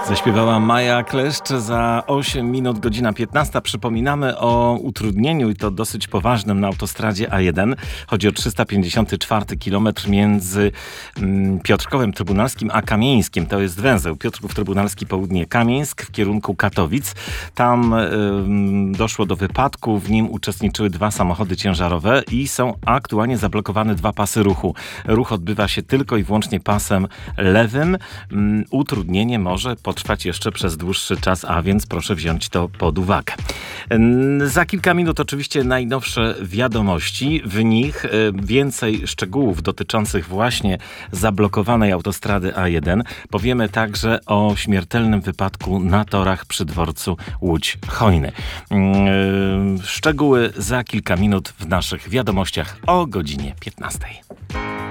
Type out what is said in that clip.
Zaśpiewała Maja Kleszcz. Za 8 minut, godzina 15. Przypominamy o utrudnieniu, i to dosyć poważnym, na autostradzie A1. Chodzi o 354 km między Piotrkowem Trybunalskim a Kamieńskiem. To jest węzeł Piotrków Trybunalski Południe Kamieńsk w kierunku Katowic. Tam doszło do wypadku. W nim uczestniczyły 2 samochody ciężarowe i są aktualnie zablokowane 2 pasy ruchu. Ruch odbywa się tylko i wyłącznie pasem lewym. Utrudnienie może potrwać jeszcze przez dłuższy czas, a więc proszę wziąć to pod uwagę. Za kilka minut oczywiście najnowsze wiadomości. W nich więcej szczegółów dotyczących właśnie zablokowanej autostrady A1. Powiemy także o śmiertelnym wypadku na torach przy dworcu Łódź-Chojny. Szczegóły za kilka minut w naszych wiadomościach o godzinie 15.